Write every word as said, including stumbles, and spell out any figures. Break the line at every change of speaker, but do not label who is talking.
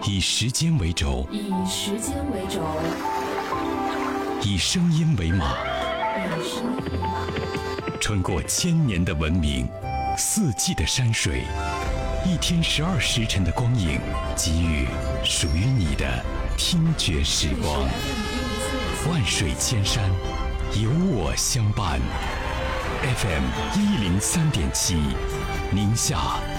以时间为轴，
以时间为轴，
以声音为马，
以声音为马，
穿过千年的文明，四季的山水，一天十二时辰的光影，给予属于你的听觉时光。万水千山，有我相伴。F M 一零三点七，宁夏